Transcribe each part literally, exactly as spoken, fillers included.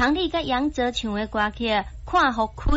唐丽甲杨哲唱的歌曲《看互开》。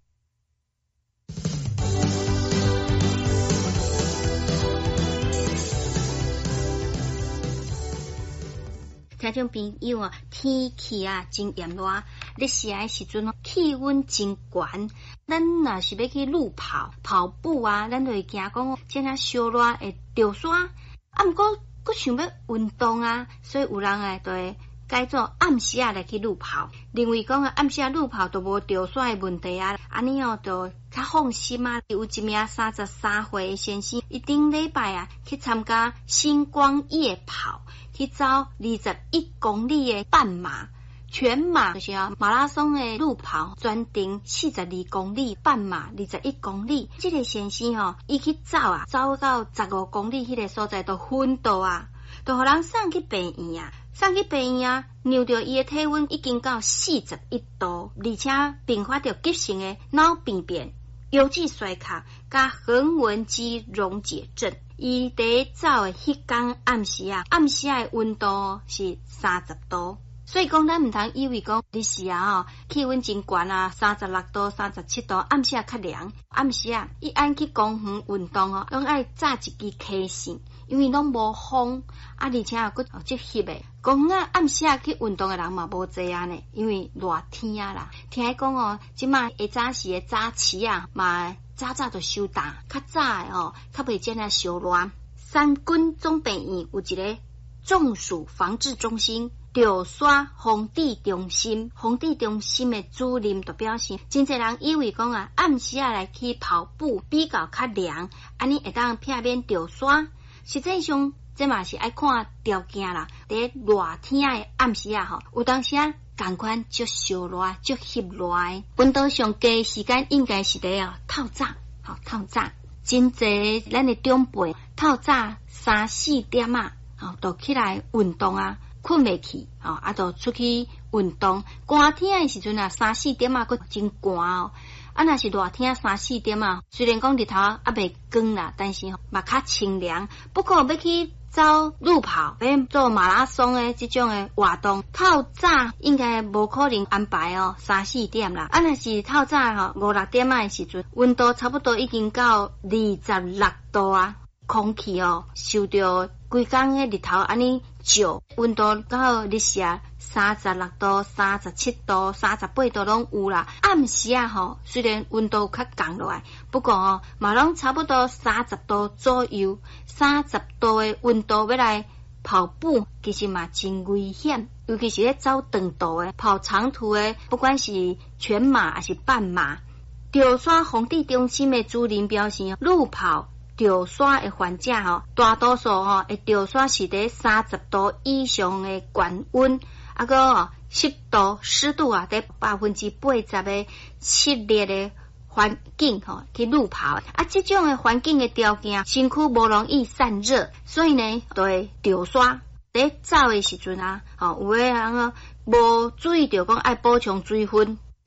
听众朋友啊，天气啊真炎热，咧时的时阵哦，气温真悬。咱若是要去路跑、跑步啊，咱就会惊讲这样烧热会着山。啊，毋过佫想要运动啊，所以有人诶就会改做暗时啊来去路跑。认为讲啊暗时啊路跑都无着山诶问题啊，安尼哦就较放心啊。有一名三十三岁诶先生，伊顶礼拜啊去参加星光夜跑。去走二十一公里的半马，全马就是啊马拉松的路跑，专程四十二公里，半马二十一公里。这个先生吼，伊去走啊，走到十五公里迄个所在都昏倒啊，都互人送去病院啊，送去病院啊，量着伊的体温已经到四十一度，而且并发着急性的脑病变、腰椎衰竭加横纹肌溶解症。伊第走的迄天暗时啊，暗时啊的温度是三十度，所以讲咱毋通以为讲日时啊吼气温真悬啊，三十六度、三十七度，暗时啊较凉。暗时啊，伊按去公园运动哦，拢爱炸一支气扇，因为拢无风啊，而且啊佫即翕的。公园啊暗时啊去运动的人嘛无济啊呢，因为热天啊啦。听伊讲哦，即卖下早时的早市啊嘛。早早就收档，较早诶哦，较袂遮尔烧热。三军总病院有一个中暑防治中心，着山防治中心，防治中心诶主任就表示，真侪人以为讲啊，暗时啊来去跑步比较较凉，安尼会当避免着山。实际上，这嘛是爱看条件啦。伫热天诶暗时啊吼，有当时啊。同款足烧热、足翕热，温度上低时间应该是伫哦透早，吼透早，真侪咱的长辈透早三四点啊，吼就起来运动啊，困袂去，吼啊就出去运动。寒天的时阵啊，三四点啊，佫真寒哦。啊，若是热天三四点啊，虽然讲日头啊袂光啦，但是吼嘛较清凉。不过要去走路跑、要做马拉松的这种的活动，透早应该无可能安排哦，三四点啦。啊，若是透早吼五六点啊的时阵，温度差不多已经到二十六度啊，空气哦受到规工的日头安尼照，温度到日时啊三十六度、三十七度、三十八度拢有啦。暗时啊吼，虽然温度较降落来，不过哦嘛拢差不多三十度左右。三十度的温度要来跑步，其实嘛真危险，尤其是咧走长途的、跑长途的，不管是全马还是半马。着山防治中心的主任表示，路跑着山的患者吼，大多数吼会着山是伫三十度以上的高温，啊个哦湿度湿度啊伫百分之八十的湿热的环境吼去路跑啊，这种的环境的条件，身躯无容易散热，所以呢，就会着山。在走的时阵啊，吼有的人哦无注意到讲爱补充水分，